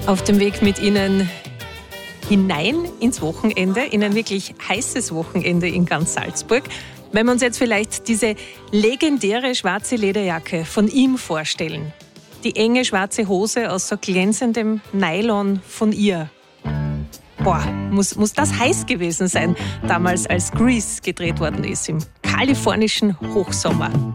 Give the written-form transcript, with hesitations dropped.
Auf dem Weg mit Ihnen hinein ins Wochenende, in ein wirklich heißes Wochenende in ganz Salzburg. Wenn wir uns jetzt vielleicht diese legendäre schwarze Lederjacke von ihm vorstellen. Die enge schwarze Hose aus so glänzendem Nylon von ihr. Boah, muss das heiß gewesen sein, damals als Grease gedreht worden ist, im kalifornischen Hochsommer.